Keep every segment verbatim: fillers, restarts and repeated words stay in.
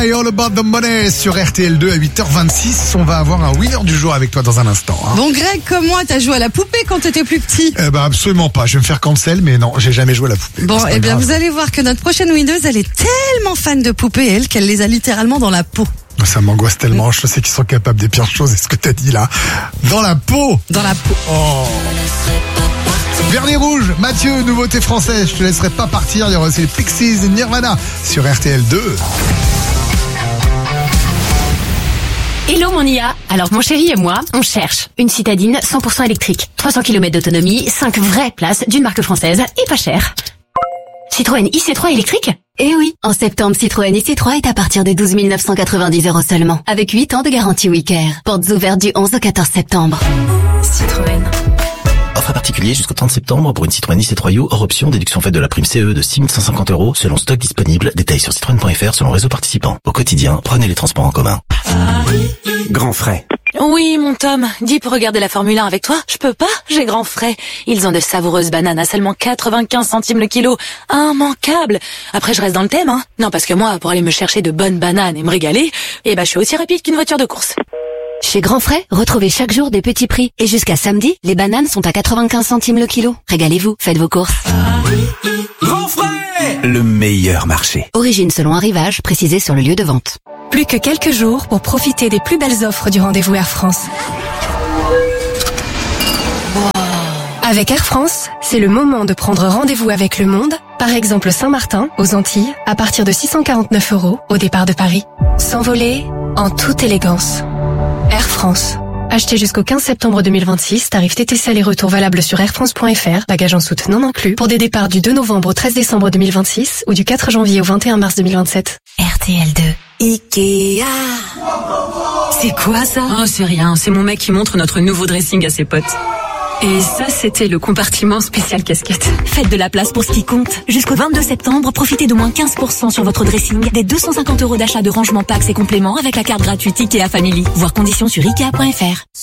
Sia et All About the Money sur R T L deux à huit heures vingt-six. On va avoir un winner du jour avec toi dans un instant. Hein. Bon, Greg, comme moi, t'as joué à la poupée quand t'étais plus petit? Eh ben absolument pas. Je vais me faire cancel, mais non, j'ai jamais joué à la poupée. Bon, eh bien, grave. vous allez voir que notre prochaine winneuse, elle est tellement fan de poupées, elle, qu'elle les a littéralement dans la peau. Ça m'angoisse tellement. Je sais qu'ils sont capables des pires choses. Est-ce que t'as dit là? Dans la peau. Dans la peau. Oh. Vernis rouge, Mathieu, nouveauté française, je te laisserai pas partir, il y aura aussi les Pixies et Nirvana sur R T L deux. Hello mon I A. Alors mon chéri et moi, on cherche une citadine cent pour cent électrique, trois cents kilomètres d'autonomie, cinq vraies places d'une marque française et pas cher. Citroën I C trois électrique? Eh oui, en septembre, Citroën I C trois est à partir de douze mille neuf cent quatre-vingt-dix euros seulement, avec huit ans de garantie WeCare. Portes ouvertes du onze au quatorze septembre. Citroën. Offre particulier jusqu'au trente septembre pour une Citroën I C trois U hors option, déduction faite de la prime C E de six mille cent cinquante euros selon stock disponible. Détails sur citroën point f r selon réseau participant. Au quotidien, prenez les transports en commun. Grand frais. Oui, mon Tom, dis pour regarder la Formule un avec toi. Je peux pas, j'ai grand frais. Ils ont de savoureuses bananes à seulement quatre-vingt-quinze centimes le kilo. Immanquable. Après, je reste dans le thème, hein. Non, parce que moi, pour aller me chercher de bonnes bananes et me régaler, eh ben, je suis aussi rapide qu'une voiture de course. Chez Grand Frais, retrouvez chaque jour des petits prix. Et jusqu'à samedi, les bananes sont à quatre-vingt-quinze centimes le kilo. Régalez-vous, faites vos courses. Grand frais. Le meilleur marché. Origine selon arrivage, précisé sur le lieu de vente. Plus que quelques jours pour profiter des plus belles offres du rendez-vous Air France. Avec Air France, c'est le moment de prendre rendez-vous avec le monde. Par exemple Saint-Martin, aux Antilles, à partir de six cent quarante-neuf euros au départ de Paris. S'envoler en toute élégance. Air France. Achetez jusqu'au quinze septembre deux mille vingt-six, tarif T T C aller-retour valable sur airfrance point f r, bagages en soute non inclus, pour des départs du deux novembre au treize décembre deux mille vingt-six ou du quatre janvier au vingt et un mars deux mille vingt-sept. R T L deux. Ikea. C'est quoi ça? Oh, c'est rien, c'est mon mec qui montre notre nouveau dressing à ses potes. Et ça, c'était le compartiment spécial casquette. Faites de la place pour ce qui compte. Jusqu'au vingt-deux septembre, profitez de moins quinze pour cent sur votre dressing, des deux cent cinquante euros d'achat de rangement packs et compléments avec la carte gratuite Ikea Family. Voir conditions sur ikea point f r.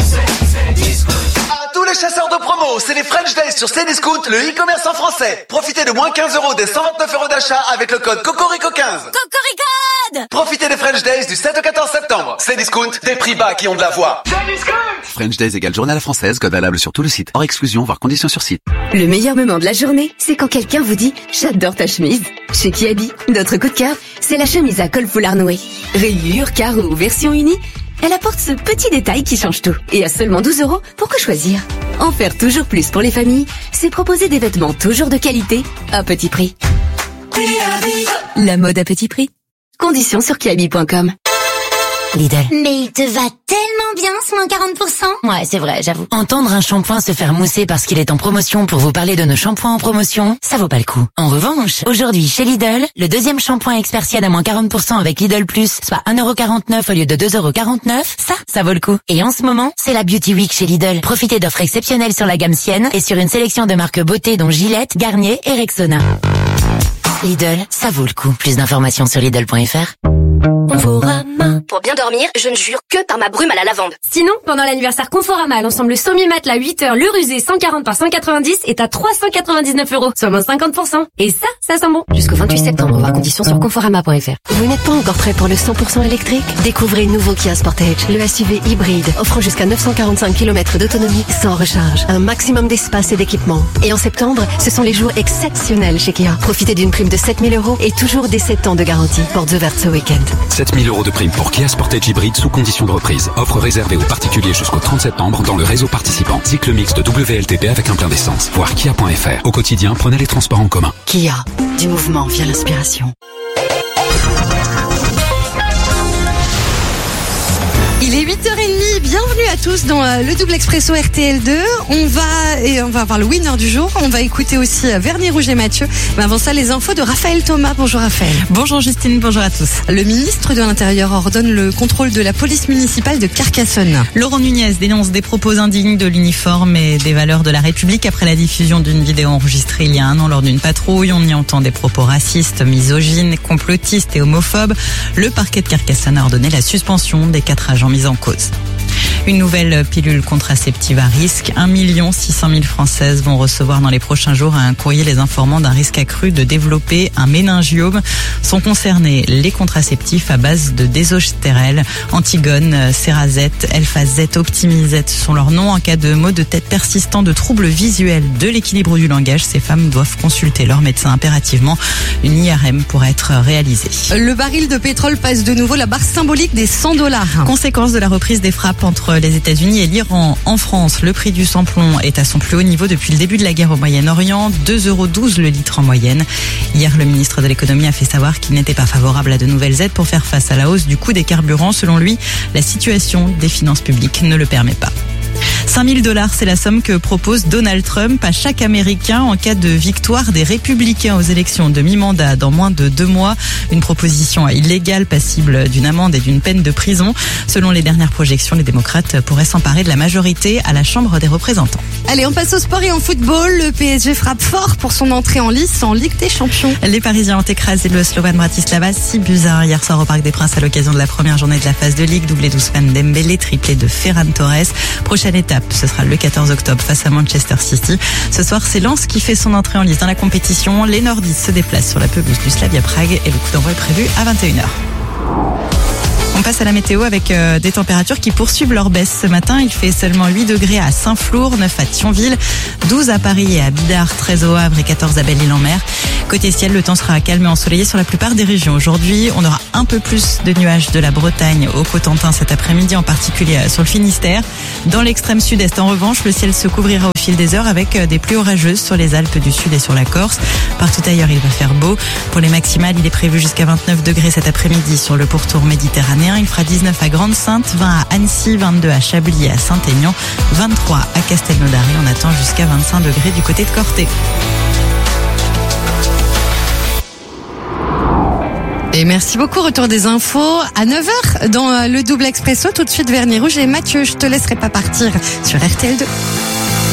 À tous les chasseurs de promo, c'est les French Days sur Cdiscount, le e-commerce en français. Profitez de moins quinze euros des cent vingt-neuf euros d'achat avec le code Cocorico quinze. Cocorico! Profitez des French Days du sept au quatorze septembre. Cdiscount, des prix bas qui ont de la voix. French Days égale journée à la française, code valable sur tout le site. Hors exclusion, voire conditions sur site. Le meilleur moment de la journée, c'est quand quelqu'un vous dit « J'adore ta chemise ». Chez Kiabi, notre coup de cœur, c'est la chemise à col foulard noué. Rayures, carreaux ou version unie, elle apporte ce petit détail qui change tout. Et à seulement douze euros, pour que choisir? En faire toujours plus pour les familles, c'est proposer des vêtements toujours de qualité, à petit prix. La mode à petit prix. Conditions sur kiabi point com. Lidl. Mais il te va tellement bien ce moins quarante pour cent. Ouais, c'est vrai, j'avoue. Entendre un shampoing se faire mousser parce qu'il est en promotion pour vous parler de nos shampoings en promotion, ça vaut pas le coup. En revanche, aujourd'hui chez Lidl, le deuxième shampoing expert Siad à moins quarante pour cent avec Lidl Plus, soit un euro quarante-neuf au lieu de deux euros quarante-neuf, ça, ça vaut le coup. Et en ce moment, c'est la Beauty Week chez Lidl. Profitez d'offres exceptionnelles sur la gamme Sienne et sur une sélection de marques beauté dont Gillette, Garnier et Rexona. Lidl, ça vaut le coup. Plus d'informations sur lidl point f r. Conforama. Pour bien dormir, je ne jure que par ma brume à la lavande. Sinon, pendant l'anniversaire Conforama, l'ensemble Sommimat-la huit heures, le rusé cent quarante par cent quatre-vingt-dix est à trois cent quatre-vingt-dix-neuf euros, soit moins cinquante pour cent. Et ça, ça sent bon. Jusqu'au vingt-huit septembre, voir conditions sur conforama point f r. Vous n'êtes pas encore prêt pour le cent pour cent électrique? Découvrez le nouveau Kia Sportage, le S U V hybride, offrant jusqu'à neuf cent quarante-cinq kilomètres d'autonomie sans recharge, un maximum d'espace et d'équipement. Et en septembre, ce sont les jours exceptionnels chez Kia. Profitez d'une prime de sept mille euros et toujours des sept ans de garantie. Portes ouvertes ce week-end. sept mille euros de prime pour Kia Sportage hybride sous condition de reprise. Offre réservée aux particuliers jusqu'au trente septembre dans le réseau participant. Cycle mixte W L T P avec un plein d'essence. Voir kia point f r. Au quotidien, prenez les transports en commun. Kia, du mouvement via l'inspiration. Il est huit heures trente, bienvenue à tous dans euh, le double expresso R T L deux. On va et on va avoir le winner du jour. On va écouter aussi euh, Vernis Rouge et Mathieu. Mais avant ça, les infos de Raphaël Thomas. Bonjour Raphaël. Bonjour Justine, bonjour à tous. Le ministre de l'Intérieur ordonne le contrôle de la police municipale de Carcassonne. Laurent Nunez dénonce des propos indignes de l'uniforme et des valeurs de la République après la diffusion d'une vidéo enregistrée il y a un an lors d'une patrouille. On y entend des propos racistes, misogynes, complotistes et homophobes. Le parquet de Carcassonne a ordonné la suspension des quatre agents mis en cause. Une nouvelle pilule contraceptive à risque. un million six cent mille Françaises vont recevoir dans les prochains jours un courrier les informant d'un risque accru de développer un méningiome. Sont concernés les contraceptifs à base de désogestérel, Antigone, Cerazette, Elfazette, Optimizette sont leurs noms. En cas de maux de tête persistants, de troubles visuels, de l'équilibre du langage, ces femmes doivent consulter leur médecin impérativement. Une I R M pourra être réalisée. Le baril de pétrole passe de nouveau la barre symbolique des cent dollars. Conséquence de la reprise des frappes entre les États-Unis et l'Iran. En France, le prix du sans-plomb est à son plus haut niveau depuis le début de la guerre au Moyen-Orient. deux euros douze le litre en moyenne. Hier, le ministre de l'économie a fait savoir qu'il n'était pas favorable à de nouvelles aides pour faire face à la hausse du coût des carburants. Selon lui, la situation des finances publiques ne le permet pas. cinq mille dollars, c'est la somme que propose Donald Trump à chaque Américain en cas de victoire des Républicains aux élections de mi-mandat dans moins de deux mois. Une proposition illégale passible d'une amende et d'une peine de prison. Selon les dernières projections, les démocrates pourraient s'emparer de la majorité à la Chambre des représentants. Allez, on passe au sport et en football. Le P S G frappe fort pour son entrée en lice en Ligue des Champions. Les Parisiens ont écrasé le Slovan Bratislava six buts à un hier soir au Parc des Princes à l'occasion de la première journée de la phase de Ligue. Doublé d'Ousmane Dembélé, triplé de Ferran Torres. Prochaine étape, ce sera le quatorze octobre face à Manchester City. Ce soir, c'est Lens qui fait son entrée en lice dans la compétition. Les nordistes se déplacent sur la pelouse du Slavia Prague et le coup d'envoi est prévu à vingt et une heures. On passe à la météo avec euh, des températures qui poursuivent leur baisse ce matin. Il fait seulement huit degrés à Saint-Flour, neuf à Thionville, douze à Paris et à Bidart, treize au Havre et quatorze à Belle-Île-en-Mer. Côté ciel, le temps sera calme et ensoleillé sur la plupart des régions. Aujourd'hui, on aura un peu plus de nuages de la Bretagne au Cotentin cet après-midi, en particulier sur le Finistère. Dans l'extrême sud-est, en revanche, le ciel se couvrira au fil des heures avec des pluies orageuses sur les Alpes du Sud et sur la Corse. Partout ailleurs, il va faire beau. Pour les maximales, il est prévu jusqu'à vingt-neuf degrés cet après-midi sur le pourtour méditerranéen. Il fera dix-neuf à Grande-Sainte, vingt à Annecy, vingt-deux à Chablis et à Saint-Aignan, vingt-trois à Castelnaudary. On attend jusqu'à vingt-cinq degrés du côté de Corté. Et merci beaucoup. Retour des infos à neuf heures dans le Double Expresso. Tout de suite, Vernis Rouge et Mathieu. Je te laisserai pas partir sur R T L deux.